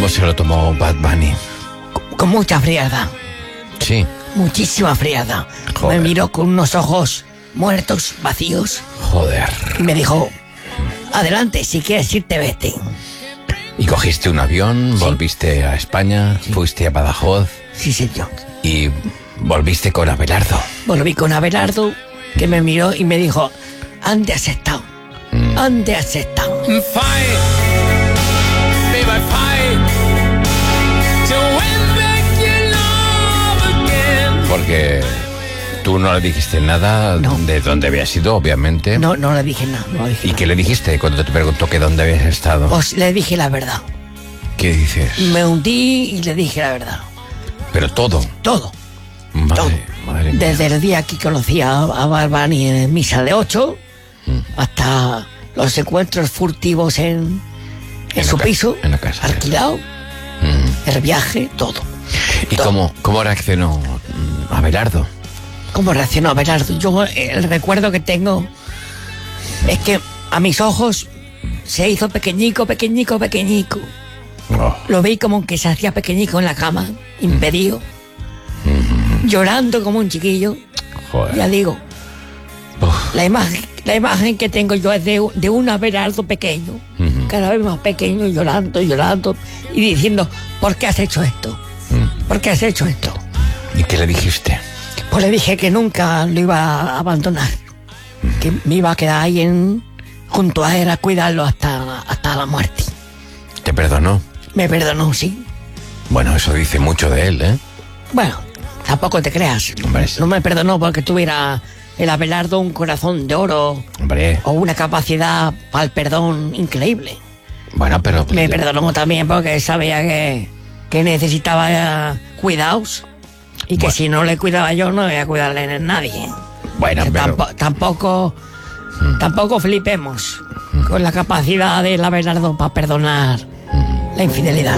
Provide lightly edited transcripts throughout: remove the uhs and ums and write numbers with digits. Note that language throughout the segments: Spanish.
¿Cómo se lo tomó Bad Bunny? Con mucha frialdad. Sí. Muchísima frialdad. Joder. Me miró con unos ojos muertos, vacíos. Joder. Y me dijo, adelante, si quieres irte, vete. Y cogiste un avión, volviste a España, fuiste a Badajoz Sí, señor. y volviste con Abelardo. Volví con Abelardo, que me miró y me dijo, ¿ande has estado? ¿Ande has estado? Fight, baby, fight to win back your love again. Porque tú no le dijiste nada No. de dónde habías ido, obviamente. No le dije nada, no le dije ¿Y nada. qué le dijiste cuando te preguntó que dónde habías estado? Pues le dije la verdad. ¿Qué dices? Me hundí y le dije la verdad. Pero todo. Todo. Madre mía. Desde el día que conocí a Bad Bunny en misa de 8 hasta los encuentros furtivos en su piso, en la casa. alquilado, el viaje, todo. ¿Y cómo reaccionó Abelardo? ¿Cómo reaccionó Abelardo? Yo el recuerdo que tengo es que a mis ojos se hizo pequeñico. Oh, Lo vi como que se hacía pequeñico en la cama, impedido, llorando como un chiquillo. joder. Ya digo, Uf, la imagen que tengo yo es de un Abelardo pequeño, cada vez más pequeño, llorando y diciendo, ¿por qué has hecho esto? ¿Por qué has hecho esto? ¿Y qué le dijiste? Pues le dije que nunca lo iba a abandonar, que me iba a quedar ahí junto a él a cuidarlo hasta la muerte. ¿Te perdonó? Me perdonó, sí. Bueno, eso dice mucho de él, ¿eh? Bueno, tampoco te creas. Hombre, sí. No me perdonó porque tuviera el Abelardo un corazón de oro Hombre, o una capacidad para el perdón increíble. bueno, pero... Me perdonó también porque sabía que necesitaba cuidados y que Bueno. si no le cuidaba yo no iba a cuidarle a nadie. Bueno, Que pero... tampoco flipemos con la capacidad del Abelardo para perdonar la infidelidad.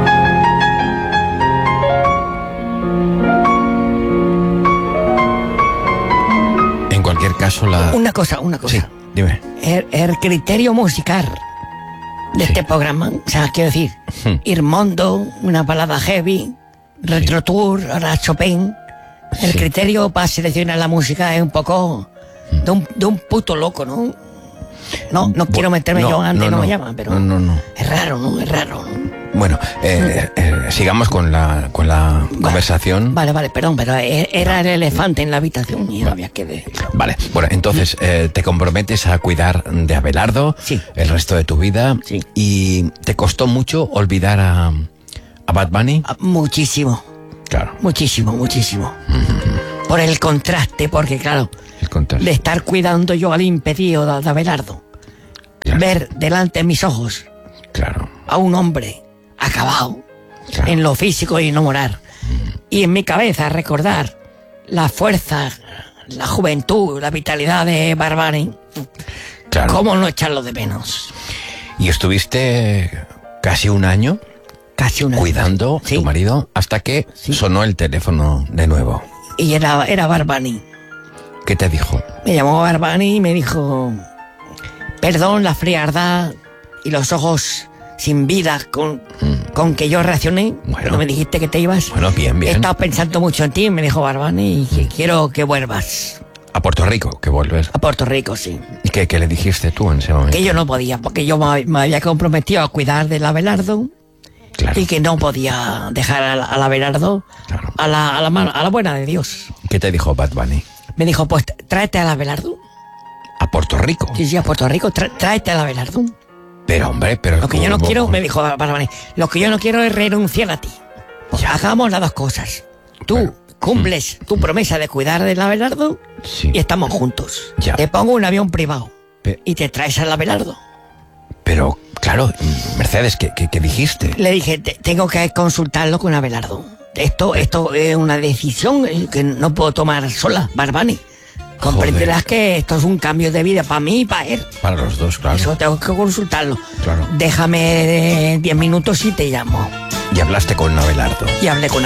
En cualquier caso, la... Una cosa. Sí, dime. El criterio musical de Sí. este programa, o sea, quiero decir, Irmondo, una balada heavy, Retro Tour, ahora Chopin. El Sí. criterio para seleccionar la música es un poco de un puto loco, ¿no? No quiero meterme yo antes, no me llaman, pero No. es raro, ¿no? Es raro, ¿no? Bueno, sigamos con la conversación. Vale, perdón, pero era el elefante en la habitación y había que decirlo. Vale, bueno, entonces te comprometes a cuidar de Abelardo Sí. el resto de tu vida. Sí. ¿Y te costó mucho olvidar a Bad Bunny? Muchísimo, Claro, muchísimo. Por el contraste, porque claro, el contraste. de estar cuidando yo al impedido de Abelardo, Claro. ver delante de mis ojos Claro, a un hombre acabado Claro. en lo físico y no moral, y en mi cabeza recordar la fuerza, la juventud, la vitalidad de Bad Bunny, claro. ¿cómo no echarlo de menos? Y estuviste casi un año Casi una cuidando a Sí. tu marido hasta que Sí. sonó el teléfono de nuevo. Y era Bad Bunny. ¿Qué te dijo? Me llamó Bad Bunny y me dijo, perdón la frialdad y los ojos sin vida con que yo reaccioné. Bueno. Cuando me dijiste que te ibas. Bueno, bien. He estado pensando mucho en ti, me dijo Bad Bunny, y que quiero que vuelvas A Puerto Rico, que vuelves. a Puerto Rico, sí. ¿Y qué le dijiste tú en ese momento? Que yo no podía, porque yo me había comprometido a cuidar del Abelardo Claro. y que no podía dejar al Abelardo Claro. a la buena de Dios. ¿Qué te dijo Bad Bunny? Me dijo, pues tráete al Abelardo. A Puerto Rico. Sí, a Puerto Rico, tráete al Abelardo. Pero, hombre, pero... Lo que yo no ¿cómo? quiero, me dijo Barbani, lo que yo no quiero es renunciar a ti. Hagamos las dos cosas. Tú Bueno. cumples tu promesa de cuidar del Abelardo Sí. y estamos juntos. Ya. Te pongo un avión privado Pe- y te traes al Abelardo. Pero, claro, Mercedes, ¿qué dijiste? Le dije, tengo que consultarlo con Abelardo. Esto es una decisión que no puedo tomar sola, Barbani. Comprenderás que esto es un cambio de vida para mí y para él. Para los dos, claro. Eso tengo que consultarlo. Claro. Déjame 10 minutos y te llamo. Y hablaste con Abelardo. Y hablé con